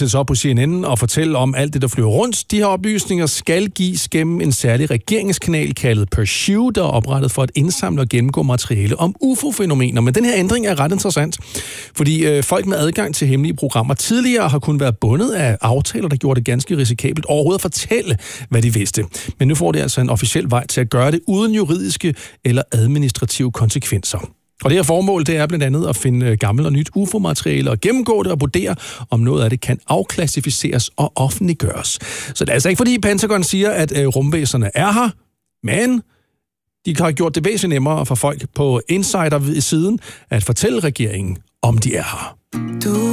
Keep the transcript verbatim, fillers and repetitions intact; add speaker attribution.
Speaker 1: sættes op på C N N og fortælle om alt det, der flyver rundt. De her oplysninger skal gives gennem en særlig regeringskanal kaldet Pursuit, der er oprettet for at indsamle og gennemgå materiale om U F O-fænomener. Men den her ændring er ret interessant, fordi øh, folk med adgang til hemmelige programmer tidligere har kun været bundet af aftaler, der gjorde det ganske risikabelt overhovedet at fortælle, hvad de vidste. Men nu får det altså en officiel vej til at gøre det uden juridiske eller administrative konsekvenser. Og det her formål, det er blandt andet at finde gammelt og nyt U F O-materiale og gennemgå det og vurdere, om noget af det kan afklassificeres og offentliggøres. Så det er altså ikke fordi Pentagon siger, at øh, rumvæsenerne er her, men de har gjort det væsentligt nemmere for folk på insider-siden at fortælle regeringen, om de er her. Du